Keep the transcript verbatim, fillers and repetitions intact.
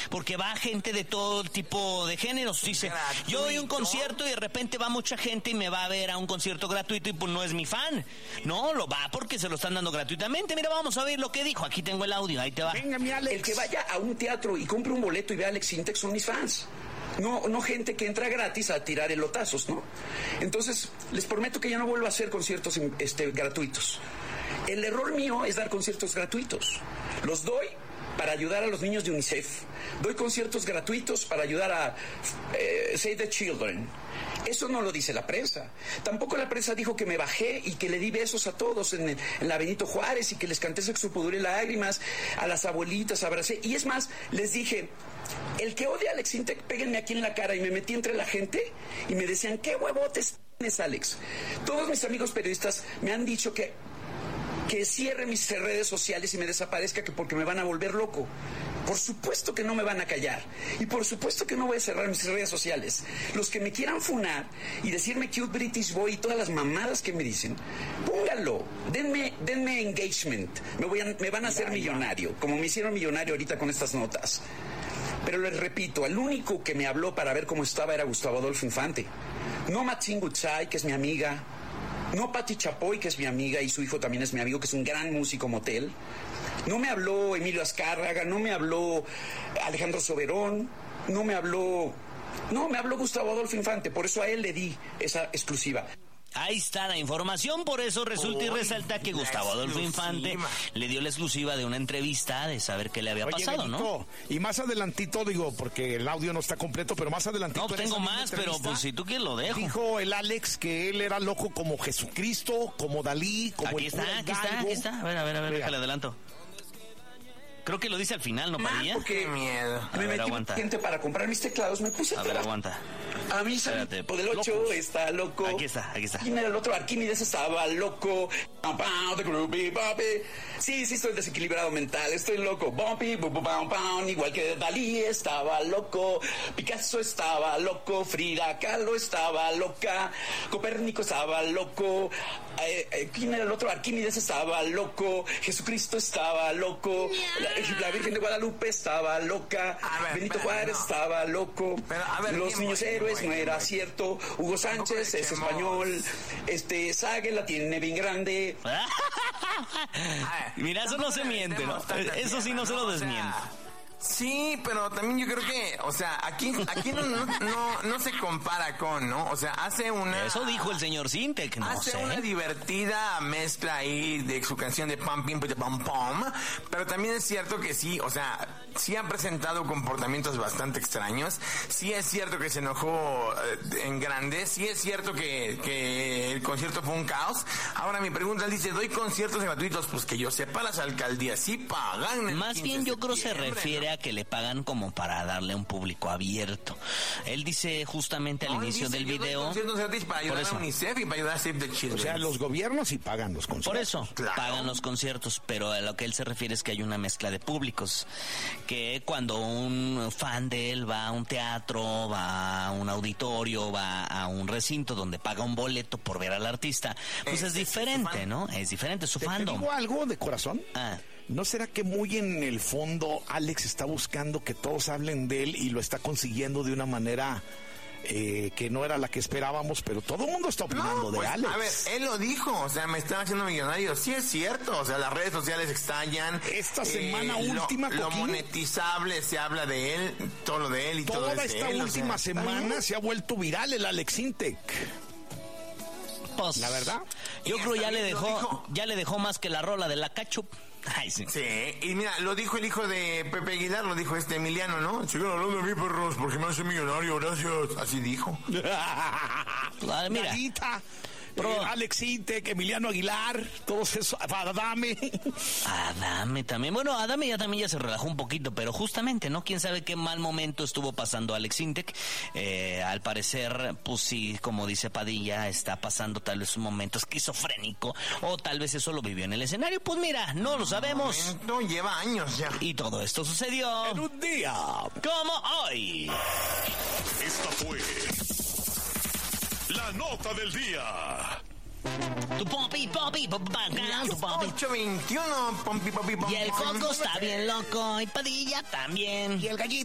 porque va gente de todo tipo de géneros. Dice, gratuito. Yo doy un concierto y de repente va mucha gente y me va a ver a un concierto gratuito y pues no es mi fan. No, lo va porque se lo están dando gratuitamente. Mira, vamos a ver lo que dijo. Aquí tengo el audio, ahí te va. Venga, mi Alex. El que vaya a un teatro y compre un boleto y vea a Alex Sintek son mis fans. No, no gente que entra gratis a tirar elotazos, ¿no? Entonces, les prometo que ya no vuelvo a hacer conciertos este, gratuitos. El error mío es dar conciertos gratuitos. Los doy para ayudar a los niños de UNICEF. Doy conciertos gratuitos para ayudar a eh, Save the Children. Eso no lo dice la prensa. Tampoco la prensa dijo que me bajé y que le di besos a todos en, en la Benito Juárez y que les canté Sexo, Pudor y Lágrimas, a las abuelitas, abracé. Y es más, les dije, el que odia a Alex Sintek, péguenme aquí en la cara. Y me metí entre la gente y me decían, ¿qué huevotes tienes, Alex? Todos mis amigos periodistas me han dicho que que cierre mis redes sociales y me desaparezca que porque me van a volver loco. Por supuesto que no me van a callar. Y por supuesto que no voy a cerrar mis redes sociales. Los que me quieran funar y decirme cute British boy y todas las mamadas que me dicen, pónganlo. Denme, denme engagement. Me, voy a, me van a hacer millonario, como me hicieron millonario ahorita con estas notas. Pero les repito, el único que me habló para ver cómo estaba era Gustavo Adolfo Infante. No Matzin Gutzai, que es mi amiga. No Pati Chapoy, que es mi amiga, y su hijo también es mi amigo, que es un gran músico motel. No me habló Emilio Azcárraga, no me habló Alejandro Soberón, no me habló... No, me habló Gustavo Adolfo Infante, por eso a él le di esa exclusiva. Ahí está la información, por eso resulta y resalta que Gustavo Adolfo Infante le dio la exclusiva de una entrevista de saber qué le había Oye, pasado, Benito, ¿no? Y más adelantito, digo, porque el audio no está completo, pero más adelantito... No, tengo más, pero pues si tú quieres lo dejo. Dijo el Alex que él era loco como Jesucristo, como Dalí, como aquí el está, aquí está, aquí está. A ver, a ver, a ver, déjale adelanto. Creo que lo dice al final, ¿no, Padilla? Porque miedo. Me ver, metí aguanta. gente para comprar mis teclados, me puse a... A ver, aguanta. A mí se del ocho locos. Está loco. Aquí está, aquí está. ¿Quién era el otro? Arquímedes estaba loco. Sí, sí, estoy desequilibrado mental, estoy loco. Igual que Dalí estaba loco. Picasso estaba loco. Frida Kahlo estaba loca. Copérnico estaba loco. Eh, eh, ¿Quién era el otro? Arquímedes estaba loco. Jesucristo estaba loco. La, la Virgen de Guadalupe estaba loca. Ver, Benito Juárez no. estaba loco. Pero, ver, Los bien, niños bien, héroes bien, no era bien. cierto. Hugo Sánchez es español. Este Sague la tiene bien grande. Mira, eso no se miente, ¿no? Eso sí no se lo desmiente. Sí, pero también yo creo que, o sea, aquí aquí no no, no, no se compara con, ¿no? O sea, hace una... Eso dijo el señor Sintek, no hace sé. una divertida mezcla ahí de su canción de Pam Pim Pam Pam, pero también es cierto que sí, o sea, sí ha presentado comportamientos bastante extraños, sí es cierto que se enojó en grande, sí es cierto que, que el concierto fue un caos. Ahora mi pregunta, él dice, doy conciertos gratuitos, pues que yo sepa, las alcaldías sí pagan. Más bien yo creo se refiere a que le pagan como para darle a un público abierto. Él dice justamente al no, inicio dice, del video... Para ayudar a UNICEF y para ayudar a Save the Children. O sea, los gobiernos sí pagan los conciertos. Por eso, claro. Pagan los conciertos, pero a lo que él se refiere es que hay una mezcla de públicos. Que cuando un fan de él va a un teatro, va a un auditorio, va a un recinto donde paga un boleto por ver al artista, pues es, es diferente, ¿no? Es diferente, su ¿Te fandom. ¿Te digo algo de corazón? Ah. ¿No será que muy en el fondo Alex está buscando que todos hablen de él y lo está consiguiendo de una manera eh, que no era la que esperábamos, pero todo el mundo está opinando no, pues, de Alex? A ver, él lo dijo, o sea, me están haciendo millonario. Sí es cierto, o sea, las redes sociales estallan. Esta semana eh, última, lo, lo monetizable se habla de él, todo lo de él y Toda todo Toda esta él, última o sea, semana se ha vuelto viral el Alex Sintek. Pues, la verdad, yo creo ya le dejó, ya le dejó más que la rola de la Cachup. Ay, sí. Sí, y mira, lo dijo el hijo de Pepe Aguilar, lo dijo este Emiliano, ¿no? Sigan hablando de mí, perros, porque me hace millonario, gracias. Así dijo. Vale, mira. Narita, eh, Alex Sintek, Emiliano Aguilar, todos esos, Adame. Adame también. Bueno, Adame ya también ya se relajó un poquito, pero justamente, ¿no? Quién sabe qué mal momento estuvo pasando Alex Sintek. Eh, al parecer, pues sí, como dice Padilla, está pasando tal vez un momento esquizofrénico, o tal vez eso lo vivió en el escenario. Pues mira, no lo sabemos. No, lleva años ya. Y todo esto sucedió en un día como hoy. Esta fue la nota del día. Tu pompi, pompi, pompi, tu pompi. ocho veintiuno, pompi, pompi, pompi. Y el Coco está bien loco, y Padilla también. Y el gallito